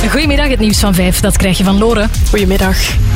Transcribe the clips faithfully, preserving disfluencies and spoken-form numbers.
Goedemiddag, het nieuws van vijf, dat krijg je van Lore. Goedemiddag.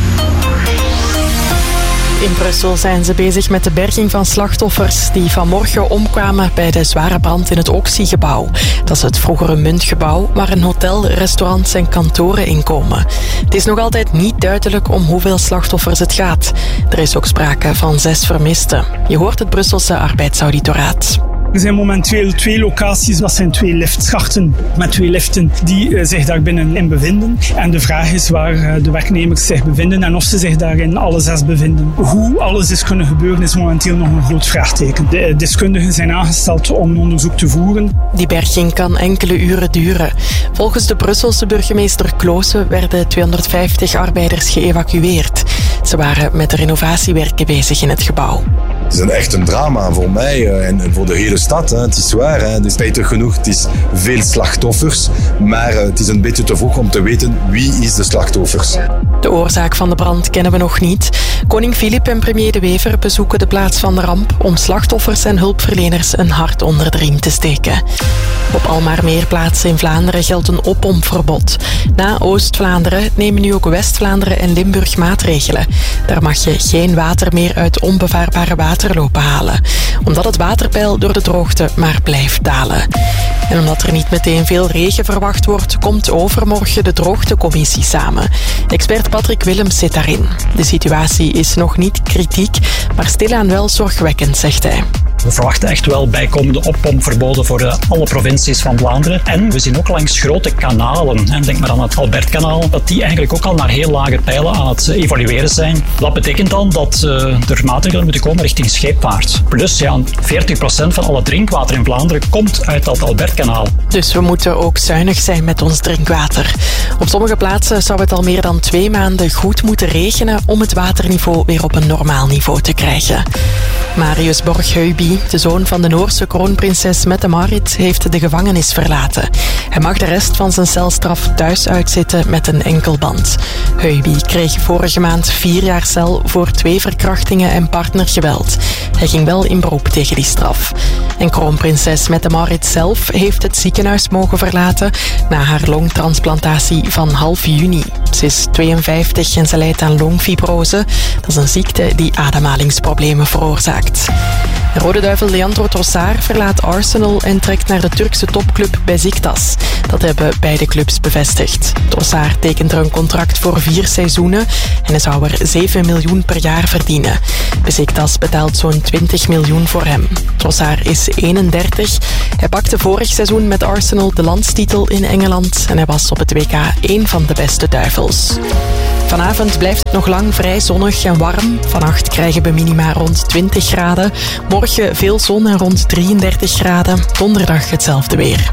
In Brussel zijn ze bezig met de berging van slachtoffers die vanmorgen omkwamen bij de zware brand in het Oxy-gebouw. Dat is het vroegere Muntgebouw waar een hotel, restaurants en kantoren in komen. Het is nog altijd niet duidelijk om hoeveel slachtoffers het gaat. Er is ook sprake van zes vermisten. Je hoort het Brusselse arbeidsauditoraat. Er zijn momenteel twee locaties, dat zijn twee liftschachten met twee liften die uh, zich daar binnenin bevinden. En de vraag is waar uh, de werknemers zich bevinden en of ze zich daarin alle zes bevinden. Hoe alles is kunnen gebeuren is momenteel nog een groot vraagteken. De uh, deskundigen zijn aangesteld om onderzoek te voeren. Die berging kan enkele uren duren. Volgens de Brusselse burgemeester Kloose werden tweehonderdvijftig arbeiders geëvacueerd. Ze waren met de renovatiewerken bezig in het gebouw. Het is een echt een drama voor mij en voor de hele stad. Het is waar, het is spijtig genoeg, het is veel slachtoffers, maar het is een beetje te vroeg om te weten wie is de slachtoffers. De oorzaak van de brand kennen we nog niet. Koning Filip en premier De Wever bezoeken de plaats van de ramp om slachtoffers en hulpverleners een hart onder de riem te steken. Op al maar meer plaatsen in Vlaanderen geldt een oppompverbod. Na Oost-Vlaanderen nemen nu ook West-Vlaanderen en Limburg maatregelen. Daar mag je geen water meer uit onbevaarbare waterlopen halen, omdat het waterpeil door de droogte maar blijft dalen. En omdat er niet meteen veel regen verwacht wordt, komt overmorgen de droogtecommissie samen. Expert Patrick Willems zit daarin. De situatie is nog niet kritiek, maar stilaan wel zorgwekkend, zegt hij. We verwachten echt wel bijkomende oppompverboden voor uh, alle provincies van Vlaanderen. En we zien ook langs grote kanalen, hè, denk maar aan het Albertkanaal, dat die eigenlijk ook al naar heel lage pijlen aan het uh, evalueren zijn. Dat betekent dan dat uh, er maatregelen moeten komen richting scheepvaart. Plus ja, veertig procent van al het drinkwater in Vlaanderen komt uit dat Albertkanaal. Dus we moeten ook zuinig zijn met ons drinkwater. Op sommige plaatsen zou het al meer dan twee maanden goed moeten regenen om het waterniveau weer op een normaal niveau te krijgen. Marius Borg-Heuby, de zoon van de Noorse kroonprinses Mette-Marit, heeft de gevangenis verlaten. Hij mag de rest van zijn celstraf thuis uitzitten met een enkelband. Heuby kreeg vorige maand vier jaar cel voor twee verkrachtingen en partnergeweld. Hij ging wel in beroep tegen die straf. En kroonprinses Mette-Marit zelf heeft het ziekenhuis mogen verlaten na haar longtransplantatie van half juni. Ze is tweeënvijftig en ze lijdt aan longfibrose. Dat is een ziekte die ademhalingsproblemen veroorzaakt. Rode duivel Leandro Trossard verlaat Arsenal en trekt naar de Turkse topclub Beşiktaş. Dat hebben beide clubs bevestigd. Trossard tekent er een contract voor vier seizoenen en hij zou er zeven miljoen per jaar verdienen. Beşiktaş betaalt zo'n twintig miljoen voor hem. Trossard is eenendertig. Hij pakte vorig seizoen met Arsenal de landstitel in Engeland en hij was op het W K één van de beste duivels. Vanavond blijft het nog lang vrij zonnig en warm. Vannacht krijgen we minima rond twintig graden. Morgen veel zon en rond drieëndertig graden. Donderdag hetzelfde weer.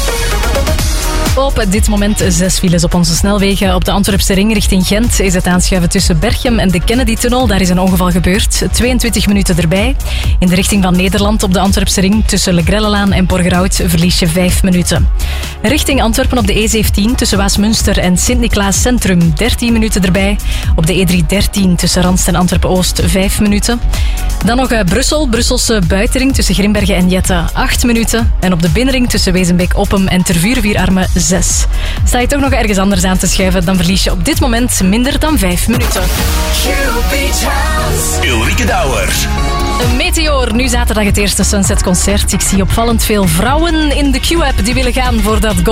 Op dit moment zes files op onze snelwegen. Op de Antwerpse ring richting Gent is het aanschuiven tussen Berchem en de Kennedy-tunnel. Daar is een ongeval gebeurd. tweeëntwintig minuten erbij. In de richting van Nederland op de Antwerpse ring tussen Le Grellelaan en Borgerhout verlies je vijf minuten. Richting Antwerpen op de E zeventien tussen Waasmunster en Sint-Niklaas Centrum dertien minuten erbij. Op de E driehonderddertien tussen Randst en Antwerpen-Oost vijf minuten. Dan nog uh, Brussel, Brusselse buitenring tussen Grimbergen en Jette acht minuten. En op de binnenring tussen Wezenbeek-Oppem en Tervuren-Vierarme zes. Sta je toch nog ergens anders aan te schuiven, dan verlies je op dit moment minder dan vijf minuten. Ulrike Douwer. Een meteor, nu zaterdag het eerste Sunset-concert. Ik zie opvallend veel vrouwen in de Q-app die willen gaan voor dat